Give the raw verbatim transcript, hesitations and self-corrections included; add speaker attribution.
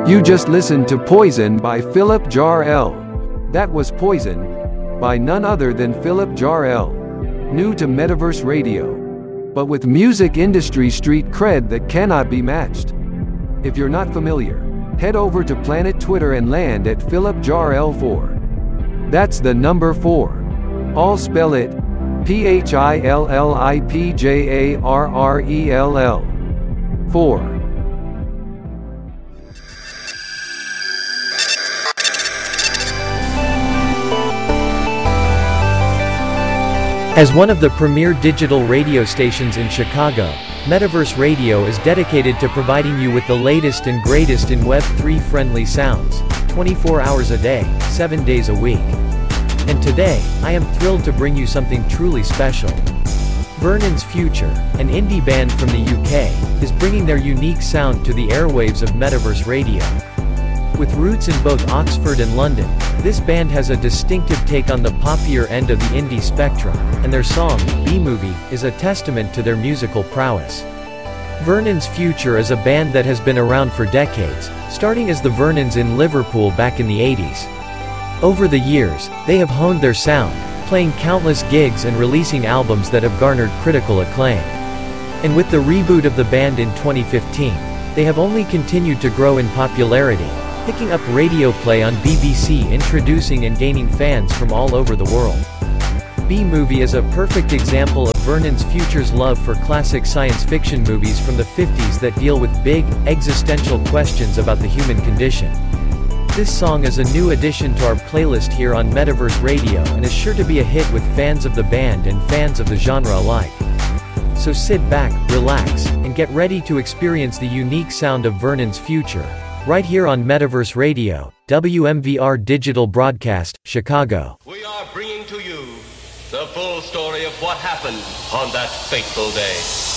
Speaker 1: You just listened to Poison by Philip Jar-El. That was Poison by none other than Philip Jar-El. New to Metaverse Radio, but with music industry street cred that cannot be matched. If you're not familiar, head over to Planet Twitter and land at Philip Jar-El four. That's the number four. I'll spell it P H I L L I P J A R R E L L. four.
Speaker 2: As one of the premier digital radio stations in Chicago, Metaverse Radio is dedicated to providing you with the latest and greatest in Web three friendly sounds, twenty-four hours a day, seven days a week. And today, I am thrilled to bring you something truly special. Vernon's Future, an indie band from the U K, is bringing their unique sound to the airwaves of Metaverse Radio. With roots in both Oxford and London, this band has a distinctive take on the poppier end of the indie spectrum, and their song, B-Movie, is a testament to their musical prowess. Vernon's Future is a band that has been around for decades, starting as the Vernons in Liverpool back in the eighties. Over the years, they have honed their sound, playing countless gigs and releasing albums that have garnered critical acclaim. And with the reboot of the band in twenty fifteen, they have only continued to grow in popularity, picking up radio play on B B C, introducing and gaining fans from all over the world. B-Movie is a perfect example of Vernon's Future's love for classic science fiction movies from the fifties that deal with big, existential questions about the human condition. This song is a new addition to our playlist here on Metaverse Radio and is sure to be a hit with fans of the band and fans of the genre alike. So sit back, relax, and get ready to experience the unique sound of Vernon's Future, right here on Metaverse Radio, W M V R Digital Broadcast, Chicago.
Speaker 3: We are bringing to you the full story of what happened on that fateful day.